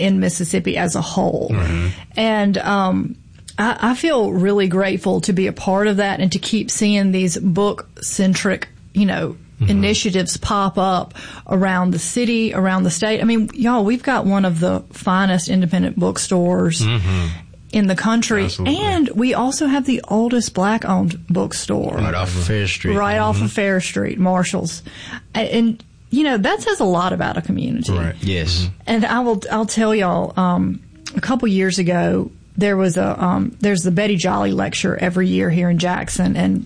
in Mississippi as a whole. Mm-hmm. And I feel really grateful to be a part of that and to keep seeing these book-centric, initiatives pop up around the city, around the state. I mean, y'all, we've got one of the finest independent bookstores in the country. Absolutely. And we also have the oldest black-owned bookstore. Right off of Fair Street. Right off of Fair Street, Marshall's. And that says a lot about a community. Right. Yes. And I'll tell y'all, a couple years ago, there's the Betty Jolly lecture every year here in Jackson, and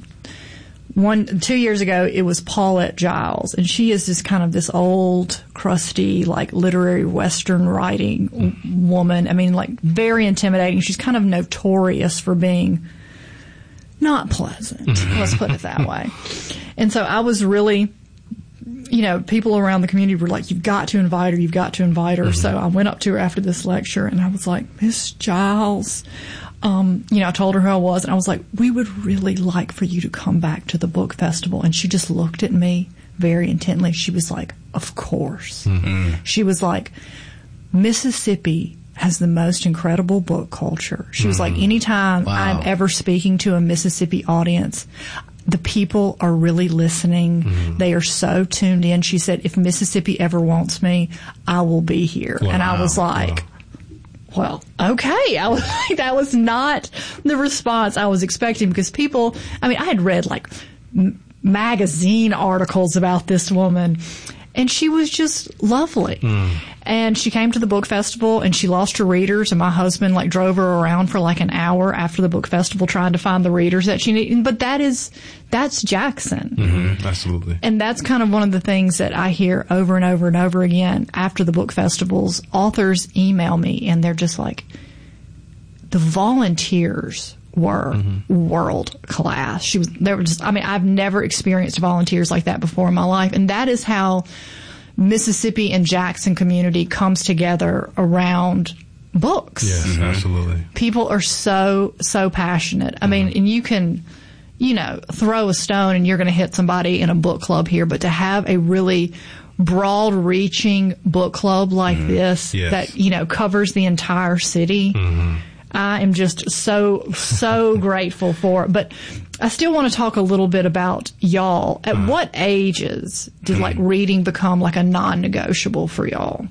2 years ago it was Paulette Giles, and she is just kind of this old, crusty, like literary Western writing woman. I mean, like very intimidating. She's kind of notorious for being not pleasant. Let's put it that way. And so I was really, people around the community were like, you've got to invite her. You've got to invite her. So I went up to her after this lecture and I was like, Miss Giles, I told her who I was, and I was like, we would really like for you to come back to the book festival. And she just looked at me very intently. She was like, of course. Mm-hmm. She was like, Mississippi has the most incredible book culture. She was like, anytime I'm ever speaking to a Mississippi audience, the people are really listening. Mm-hmm. They are so tuned in. She said, if Mississippi ever wants me, I will be here. Wow. And I was like, well, okay. I was like, that was not the response I was expecting, because I had read like magazine articles about this woman, and she was just lovely. And she came to the book festival and she lost her readers, and my husband drove her around for like an hour after the book festival trying to find the readers that she needed. But that's Jackson. Mm-hmm. Absolutely. And that's kind of one of the things that I hear over and over and over again after the book festivals. Authors email me and they're just like, the volunteers were world class. I've never experienced volunteers like that before in my life. And that is how Mississippi and Jackson community comes together around books. Yes, absolutely. People are so passionate. I mean, and you can, throw a stone and you're going to hit somebody in a book club here, but to have a really broad reaching book club like this that, covers the entire city, I am just so grateful for it. But I still want to talk a little bit about y'all. At what ages did reading become like a non-negotiable for y'all?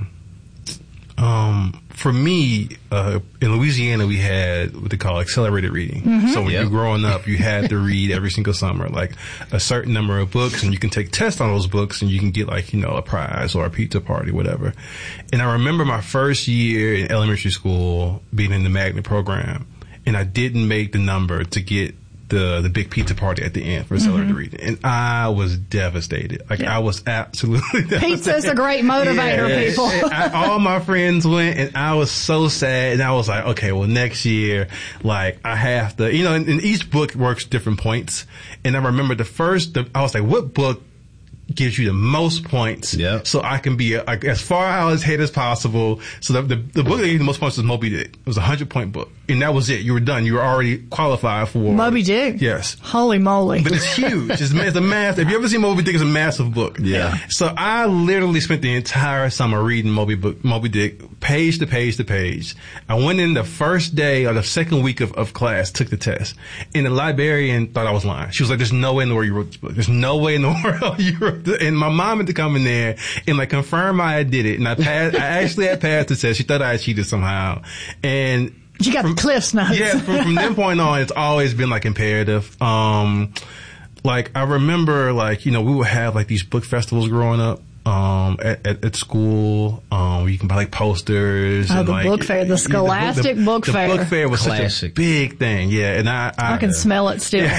For me, in Louisiana, we had what they call accelerated reading. So when you're growing up, you had to read every single summer, like a certain number of books, and you can take tests on those books and you can get a prize or a pizza party, whatever. And I remember my first year in elementary school being in the magnet program, and I didn't make the number to get the big pizza party at the end for accelerated reading. And I was devastated. I was absolutely devastated. Pizza's a great motivator, people. All my friends went, and I was so sad. And I was like, okay, well, next year, I have to, and each book works different points. And I remember I was like, what book gives you the most points so I can be as far out ahead as possible. So the book that gave you the most points was Moby Dick. It was a 100-point book. And that was it. You were done. You were already qualified for Moby Dick? Yes. Holy moly. But it's huge. It's a massive. If you ever seen Moby Dick, it's a massive book. Yeah. So I literally spent the entire summer reading Moby Dick, page to page to page. I went in the first day or the second week of class, took the test. And the librarian thought I was lying. She was like, there's no way in the world you wrote this book. There's no way in the world you wrote this. And my mom had to come in there and confirm I did it. And I actually had passed the test. She thought I had cheated somehow. And you got the Cliff's Notes. Yeah, from that point on, it's always been imperative. I remember we would have these book festivals growing up. At school, you can buy posters. Oh, the book fair, the Scholastic Book Fair. The book fair was such a big thing, and I can smell it still.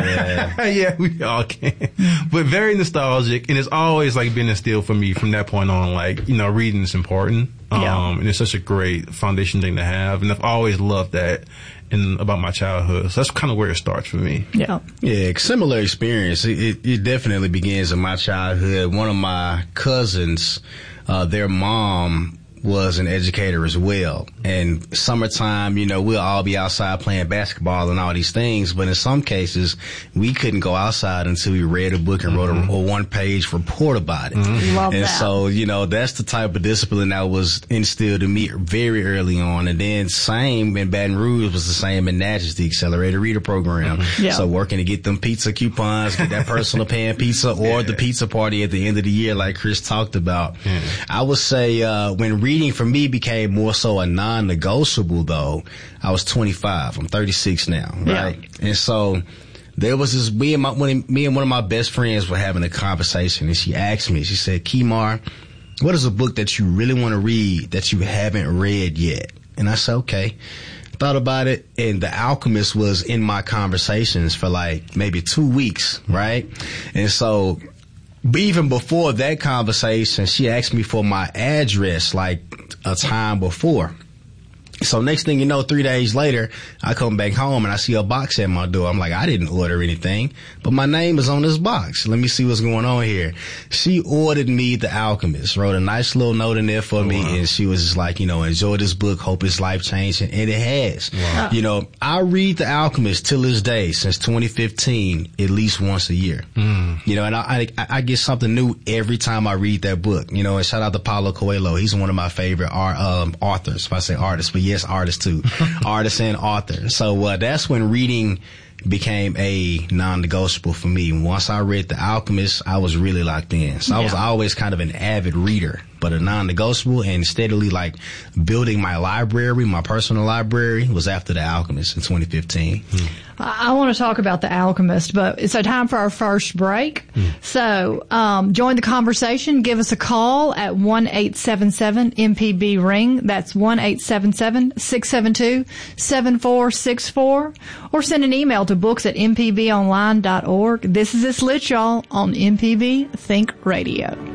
Yeah, we all can. But very nostalgic, and it's always been instilled for me from that point on. Reading is important, and it's such a great foundation thing to have, and I've always loved that. About my childhood. So that's kind of where it starts for me. Yeah, similar experience. It definitely begins in my childhood. One of my cousins, their mom was an educator as well. And summertime, you know, we'll all be outside playing basketball and all these things, but in some cases, we couldn't go outside until we read a book and wrote a one-page report about it. Love and that. so, you know, that's the type of discipline that was instilled in me very early on. And then same in Baton Rouge was the same in Natchez, the Accelerated Reader Program. Yeah. So working to get them pizza coupons, get that personal pan pizza or the pizza party at the end of the year like Chris talked about. I would say when reading for me became more so a non-negotiable though, I was 25. I'm 36 now, right? Yeah. And so there was this, me and one of my best friends were having a conversation, and she asked me, she said, Kemar, what is a book that you really want to read that you haven't read yet? And I said, okay. Thought about it, and The Alchemist was in my conversations for like maybe 2 weeks, right? And so even before that conversation, she asked me for my address like a time before. So next thing you know, 3 days later, I come back home and I see a box at my door. I'm like, I didn't order anything, but my name is on this box. Let me see what's going on here. She ordered me The Alchemist, wrote a nice little note in there for me, and she was just like, you know, enjoy this book, hope it's life-changing, and it has. Wow. You know, I read The Alchemist till this day, since 2015, at least once a year. You know, and I get something new every time I read that book. You know, and shout out to Paulo Coelho. He's one of my favorite authors, if I say artists, but yes, artist too. Artist and author. So that's when reading became a non-negotiable for me. Once I read The Alchemist, I was really locked in. So I was always kind of an avid reader, but a non-negotiable, and steadily like building my library, my personal library, was after The Alchemist in 2015. I want to talk about The Alchemist, but it's time for our first break. So join the conversation. Give us a call at 1-877-MPB-RING. That's 1-877-672-7464. Or send an email to books@mpbonline.org. This is It's Lit, y'all, on MPB Think Radio.